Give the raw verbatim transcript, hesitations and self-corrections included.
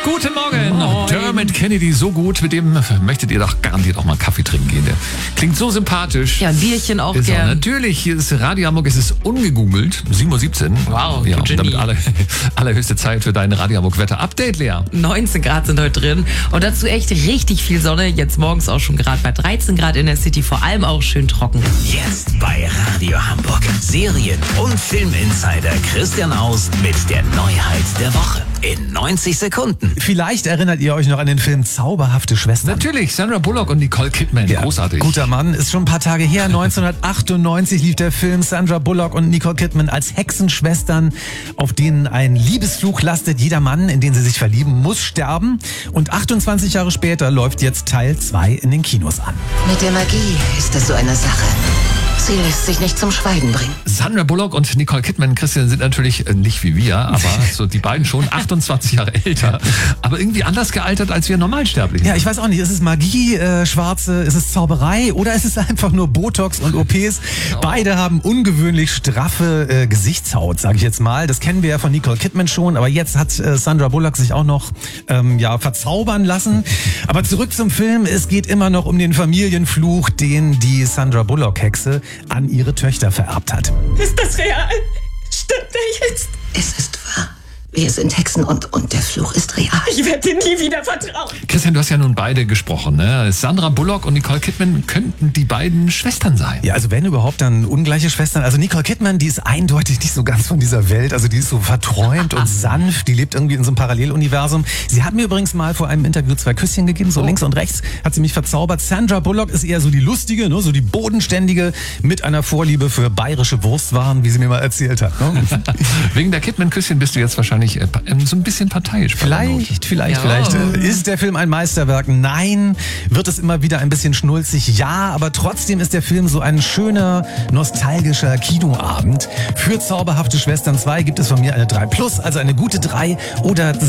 Guten Morgen. Moin. Dermot Kennedy, so gut. Mit dem möchtet ihr doch garantiert auch mal Kaffee trinken gehen. Der klingt so sympathisch. Ja, ein Bierchen auch ist gern. Auch, natürlich, hier ist Radio Hamburg, es ist ungegoogelt. sieben Uhr siebzehn. Wow, ja, du und Genie. damit alle, allerhöchste Zeit für dein Radio Hamburg Wetter-Update, Lea. neunzehn Grad sind heute drin und dazu echt richtig viel Sonne. Jetzt morgens auch schon gerade bei dreizehn Grad in der City, vor allem auch schön trocken. Jetzt bei Radio Hamburg. Serien- und Filminsider Christian Aust mit der Neuheit der Woche. In neunzig Sekunden. Vielleicht erinnert ihr euch noch an den Film Zauberhafte Schwestern. Natürlich, Sandra Bullock und Nicole Kidman. Ja, Großartig. Guter Mann, ist schon ein paar Tage her. neunzehnhundertachtundneunzig lief der Film. Sandra Bullock und Nicole Kidman als Hexenschwestern, auf denen ein Liebesfluch lastet. Jeder Mann, in den sie sich verlieben, muss sterben. Und achtundzwanzig Jahre später läuft jetzt Teil zwei in den Kinos an. Mit der Magie ist es so eine Sache. Sie lässt sich nicht zum Schweigen bringen. Sandra Bullock und Nicole Kidman, Christian, sind natürlich äh, nicht wie wir, aber so die beiden schon achtundzwanzig Jahre älter, aber irgendwie anders gealtert als wir Normalsterblichen. Ja, ich weiß auch nicht, ist es Magie, äh, Schwarze, ist es Zauberei oder ist es einfach nur Botox und O Ps? Oh. Beide haben ungewöhnlich straffe äh, Gesichtshaut, sage ich jetzt mal. Das kennen wir ja von Nicole Kidman schon, aber jetzt hat äh, Sandra Bullock sich auch noch ähm, ja, verzaubern lassen. Aber zurück zum Film, es geht immer noch um den Familienfluch, den die Sandra Bullock-Hexe an ihre Töchter vererbt hat. Ist das real? Stimmt er jetzt? Es ist wahr. Wir sind Hexen und, und der Fluch ist real. Ich werde dir nie wieder vertrauen. Christian, du hast ja nun beide gesprochen, ne? Sandra Bullock und Nicole Kidman könnten die beiden Schwestern sein. Ja, also wenn überhaupt, dann ungleiche Schwestern. Also Nicole Kidman, die ist eindeutig nicht so ganz von dieser Welt. Also die ist so verträumt und sanft. Die lebt irgendwie in so einem Paralleluniversum. Sie hat mir übrigens mal vor einem Interview zwei Küsschen gegeben, so Oh. links und rechts hat sie mich verzaubert. Sandra Bullock ist eher so die lustige, ne? So die bodenständige mit einer Vorliebe für bayerische Wurstwaren, wie sie mir mal erzählt hat. Ne? Wegen der Kidman-Küsschen bist du jetzt wahrscheinlich äh, so ein bisschen parteiisch. bei der Note. Vielleicht, vielleicht, Ja. vielleicht. Äh, Ist der Film ein Meisterwerk? Nein. Wird es immer wieder ein bisschen schnulzig? Ja, aber trotzdem ist der Film so ein schöner, nostalgischer Kinoabend. Für Zauberhafte Schwestern zwei gibt es von mir eine drei plus, also eine gute drei oder